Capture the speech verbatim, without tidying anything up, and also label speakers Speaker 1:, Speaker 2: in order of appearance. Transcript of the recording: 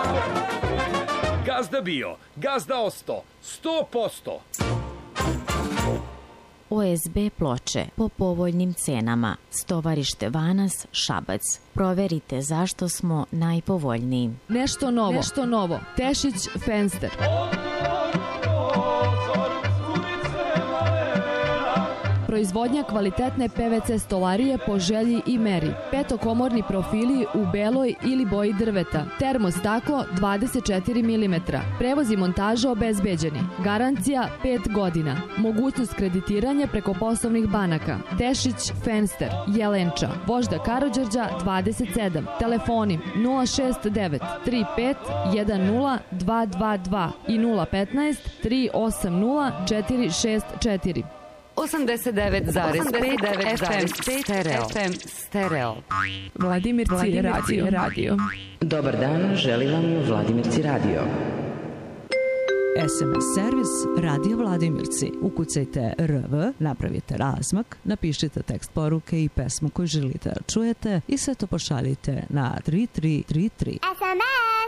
Speaker 1: Gazda bio, gazda osto, sto posto.
Speaker 2: O S B ploče po povoljnim cenama. Stovarište Vanas, Šabac. Proverite zašto smo najpovoljniji.
Speaker 3: Nešto novo. Nešto novo. Tešić Fenster. Proizvodnja kvalitetne P V C stolarije po želji i meri. Petokomorni profili u beloj ili boji drveta. Termostaklo dvadeset četiri milimetra. Prevoz i montaža obezbeđeni. Garancija pet godina. Mogućnost kreditiranja preko poslovnih banaka. Tešić Fenster, Jelenča, Vožda Karađorđa dvadeset sedam. Telefoni nula šest devet tri pet jedan nula dva dva dva i nula petnaest tri osam nula četiri šest četiri.
Speaker 4: osamdeset devet zarez pet Stereo. F M Stereo.
Speaker 3: Vladimirci radio. radio.
Speaker 5: Dobar dan, želim vam Vladimirci radio.
Speaker 6: S M S servis Radio Vladimirci. Ukucajte R V, napravite razmak, napišite tekst poruke i pesmu koju želite da čujete i sve to pošaljite na tri tri tri tri.
Speaker 7: S M S